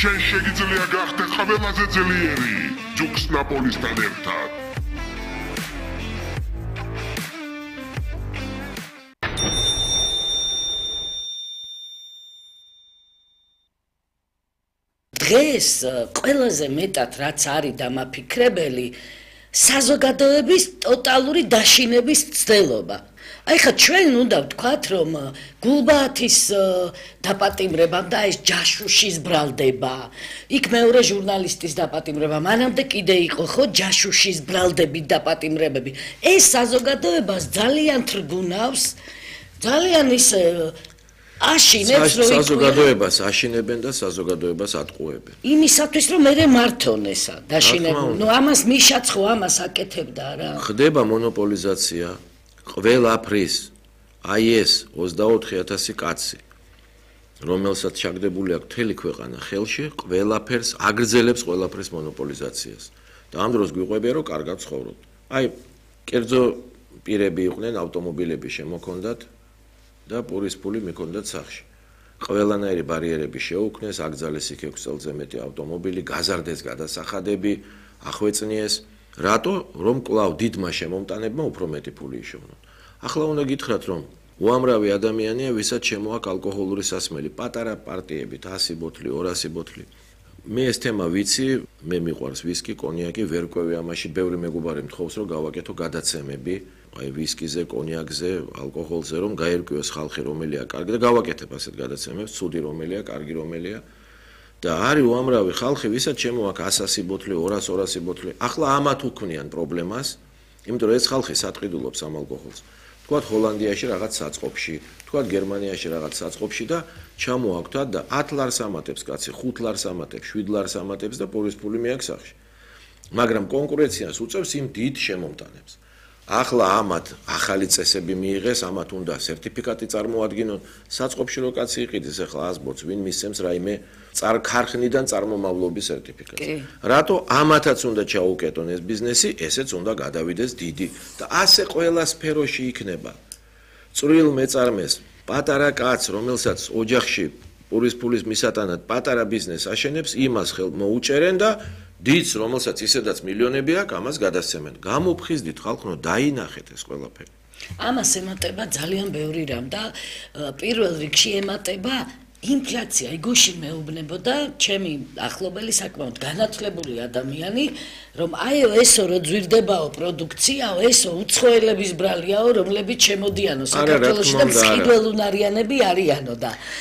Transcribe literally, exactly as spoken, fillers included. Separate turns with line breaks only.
შენ შეგიძლია გახდე ყველაზე ძლიერი ჯუქს ნაპოლისთან ერთად.
დღეს ყველაზე მეტად რაც არის დამაფიქრებელი საზოგადოების ტოტალური დაშინების ცდელობა. აი ხა ჩვენ უნდა ვთქვათ რომ გულბაათის დაპატიმრება და ეს ჯაშუშის ბრალდება. იქ მეორე ჟურნალისტის დაპატიმრება, მანამდე კიდე იყო ხო ჯაშუშის ბრალდები დაპატიმრებები. ეს საზოგადოებას ძალიან თრგუნავს, ძალიან ისე აშინებს რომ
საზოგადოებას აშინებენ და საზოგადოებას ატყუებენ.
იმისათვის რომ მე მართონ ესა დაშინებული. ნუ ამას მიშაც ხო ამას აკეთებდა რა.
ხდება მონოპოლიზაცია ყველაფრის. აი ეს ოცდაოთხი ათასი კაცი რომელსაც ჩაგდებული აქვს მთელი ქვეყანა ხელში, ყველაფერს აგრძელებს ყველაფრის მონოპოლიზაციას. და ამ დროს გვიყვებია რომ კარგად ცხოვრობთ. აი კერძო პირები იყვნენ, ავტომობილები შემოქონდათ და პურის ფული მიქონდათ სახში. ყველანაირი ბარიერები შეუქმნეს, აკრძალეს იქ ექვს წელზე მეტი ავტომობილი, გაზარდეს გადასახადები, ახვეწნიეს. რატო? რომ კვლავ დიდმა შემომტანებმა უფრო მეტი ფული იშოვნონ. ახლა უნდა გითხრათ, რომ უამრავი ადამიანია, ვისაც შემოაქვს ალკოჰოლური სასმელი, პატარა პარტიებით, ასი ბოთლი, ორასი ბოთლი. მე ეს თემა ვიცი, მე მიყვარს ვისკი, კონიაკი, ვერ ყვევი ამაში, ბევრი მეგობარი მთხოვს, რომ გავაკეთო გადაცემები, აი ვისკიზე, კონიაკზე, ალკოჰოლზე, რომ გაერკვიოს ხალხი, რომელია კარგი და გავაკეთებ ასეთ გადაცემებს, ცუდი რომელია, კარგი რომელია. და არის უამრავი ხალხი, ვისაც შემოაქვს ასი ბოთლი, ორასი, ორასი ბოთლი. ახლა ამათ უქმნიან პრობლემას, იმიტომ რომ ეს ხალხი სატყიდულობს ამ ალკოჰოლს. თქვათ ჰოლანდიაში რაღაც საწყობში, თქვათ გერმანიაში რაღაც საწყობში და ჩამოაქვთ და ათ ლარს ამატებს კაცი, ხუთ ლარს ამატებს, შვიდ ლარს ამატებს და პურის ფული მიაქვს სახში. მაგრამ კონკურენციას უწევს იმ დიდ შემომტანებს. ახლა ამათ ახალი წესები მიიღეს, ამათ უნდა სერტიფიკატი წარმოადგინონ. საწყობში რო კაცი იყიდეს ახლა ას ბოთლს, ვინ მისცემს რაიმე ქარხნიდან წარმომავლობის სერტიფიკატს. რატო ამათაც უნდა ჩაუკეტონ ეს ბიზნესი, ესეც უნდა გადავიდეს დიდი და ასე ყველა სფეროში იქნება. წვრილ მეწარმეს, პატარა კაცს, რომელსაც ოჯახში პურის ფულის მისატანად პატარა ბიზნესს აშენებს, იმას ხელ მოუჭერენ და დიდს, რომელსაც ისედაც მილიონები აქვს, ამას გადასცემენ. გამოფხიზდით ხალხო, დაინახეთ ეს ყველაფერი.
ამას ემატება ძალიან ბევრი რამ და პირველ რიგში ემატება ინფლაცია. იგოში მეუბნებოდა ჩემი ახლობელი საკმაოდ განათლებული ადამიანი, რომ აი ესო რო ძვირდებაო პროდუქციაო, ესო უცხოელების ბრალიაო, რომლებიც შემოდიანო საქართველოში და მსხიდველუნარიანები არიანო და